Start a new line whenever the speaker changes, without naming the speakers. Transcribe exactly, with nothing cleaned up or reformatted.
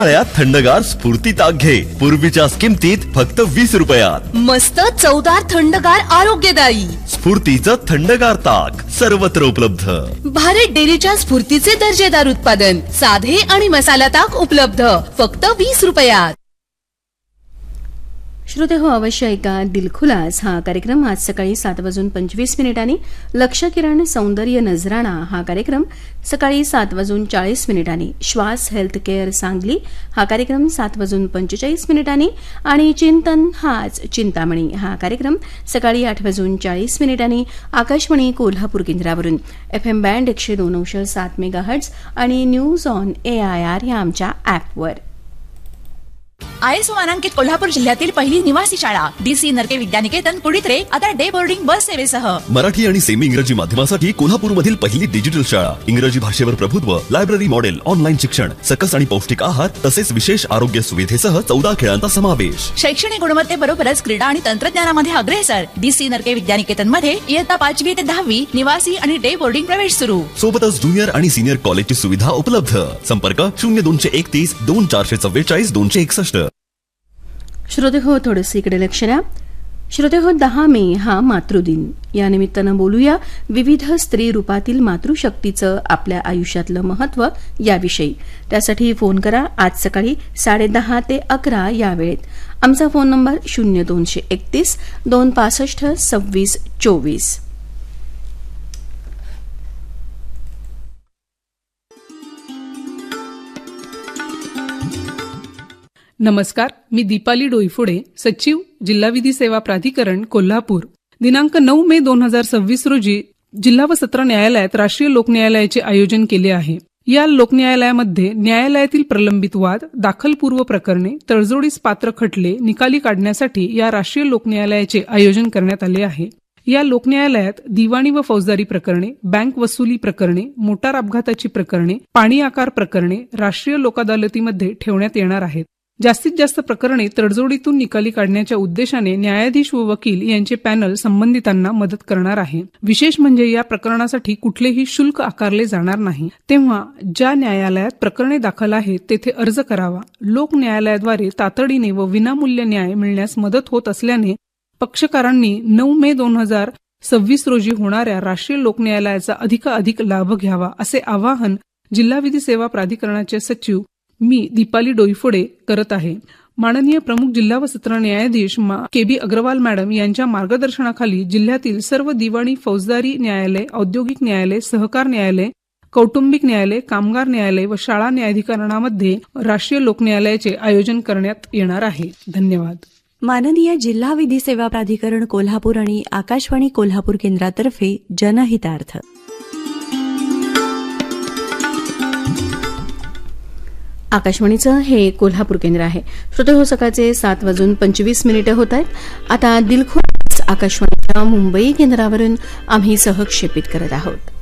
थंडगार स्फूर्ती ताक घे. पूर्वीच्या किमतीत फक्त वीस रुपयात.
मस्त चवदार थंडगार आरोग्यदायी
स्फूर्तीचं थंडगार ताक सर्वत्र उपलब्ध.
भारत डेअरीच्या स्फूर्तीचे दर्जेदार उत्पादन साधे आणि मसाला ताक उपलब्ध फक्त वीस रुपयात.
श्रोते हो, अवश्य ऐका दिलखुलास हा कार्यक्रम आज सकाळी सात वाजून पंचवीस मिनिटांनी. लक्ष किरण सौंदर्य नजराणा हा कार्यक्रम सकाळी सात वाजून चाळीस मिनिटांनी. श्वास हेल्थ केअर सांगली हा कार्यक्रम सात वाजून पंचेचाळीस मिनिटांनी. आणि चिंतन हाच चिंतामणी हा कार्यक्रम सकाळी आठ वाजून चाळीस मिनिटांनी. आकाशवाणी कोल्हापूर केंद्रावरून एफएम बँड एकशे दोन अंश सात मेगा हर्ट्ज आणि न्यूज ऑन एआयआर या आमच्या ऍपवर.
आयएसओ मानांकित कोल्हापूर जिल्ह्यातील पहिली निवासी शाळा डीसी नरके विद्यानिकेतन कुडित्रे आता डे बोर्डिंग बस सेवेसह.
मराठी आणि सेमी इंग्रजी माध्यमासाठी कोल्हापूरमधील पहिली डिजिटल शाळा. इंग्रजी भाषेवर प्रभुत्व, लायब्ररी मॉडेल, ऑनलाईन शिक्षण, सकस आणि पौष्टिक आहार तसेच विशेष आरोग्य सुविधेसह चौदा खेळांचा समावेश.
शैक्षणिक गुणवत्तेबरोबरच क्रीडा आणि तंत्रज्ञानामध्ये अग्रेसर. डीसी नरके विद्यानिकेतन मध्ये इयत्ता पाचवी ते दहावी निवासी आणि डे बोर्डिंग प्रवेश सुरू.
सोबतच ज्युनियर आणि सिनियर कॉलेजची सुविधा उपलब्ध. संपर्क शून्य दोनशे एकतीस दोन चारशे चव्वेचाळीस दोनशे एकसष्ट.
श्रोते हो, थोडंसं इकडे लक्ष द्या. श्रोते हो, दहा मे हा मातृदिन. या निमित्तानं बोलूया विविध स्त्री रूपातील मातृशक्तीचं आपल्या आयुष्यातलं महत्त्व याविषयी. त्यासाठी फोन करा आज सकाळी साडेदहा ते अकरा या वेळेत. आमचा फोन नंबर शून्य दोनशे एकतीस दोन पासष्ट सव्वीस चोवीस.
नमस्कार, मी दीपाली डोईफोडे, सचिव जिल्हा विधी सेवा प्राधिकरण कोल्हापूर. दिनांक नऊ मे दोन हजार सव्वीस रोजी जिल्हा व सत्र न्यायालयात राष्ट्रीय लोकन्यायालयाचे आयोजन केले आहे. या लोकन्यायालयामध्ये न्यायालयातील प्रलंबित वाद, दाखलपूर्व प्रकरणे, तडजोडीस पात्र खटले निकाली काढण्यासाठी या राष्ट्रीय लोकन्यायालयाचे आयोजन करण्यात आले आहे. या लोकन्यायालयात दिवाणी व फौजदारी प्रकरणे, बँक वसुली प्रकरणे, मोटार अपघाताची प्रकरणे, पाणी आकार प्रकरणे राष्ट्रीय लोकअदालतीमध्ये ठेवण्यात येणार आहेत. जास्तीत जास्त प्रकरणे तडजोडीतून निकाली काढण्याच्या उद्देशाने न्यायाधीश व वकील यांचे पॅनल संबंधितांना मदत करणार आहे. विशेष म्हणजे या प्रकरणासाठी कुठलेही शुल्क आकारले जाणार नाही. तेव्हा ज्या न्यायालयात प्रकरणे दाखल आहेत तेथे अर्ज करावा. लोक न्यायालयाद्वारे तातडीने व विनामूल्य न्याय मिळण्यास मदत होत असल्याने पक्षकारांनी नऊ मे दोन हजार सव्वीस रोजी होणाऱ्या राष्ट्रीय लोकन्यायालयाचा अधिकाधिक लाभ घ्यावा असे आवाहन जिल्हा विधी सेवा प्राधिकरणाचे सचिव मी दीपाली डोईफोडे करत आहे. माननीय प्रमुख जिल्हा व सत्र न्यायाधीश के बी अग्रवाल मॅडम यांच्या मार्गदर्शनाखाली जिल्ह्यातील सर्व दिवाणी फौजदारी न्यायालय, औद्योगिक न्यायालय, सहकार न्यायालय, कौटुंबिक न्यायालय, कामगार न्यायालय व शाळा न्यायाधिकरणामध्ये राष्ट्रीय लोकन्यायालयाचे आयोजन करण्यात येणार आहे. धन्यवाद.
माननीय जिल्हा विधी सेवा प्राधिकरण कोल्हापूर आणि आकाशवाणी कोल्हापूर केंद्रातर्फे जनहितार्थ.
आकाशवाणीचं हे कोल्हापूर केंद्र आहे. श्रोते हो, सकाळचे सात वाजून पंचवीस मिनिटं होत आहेत. आता दिलखुलास आकाशवाणीच्या मुंबई केंद्रावरून आम्ही सहक्षेपित करत आहोत.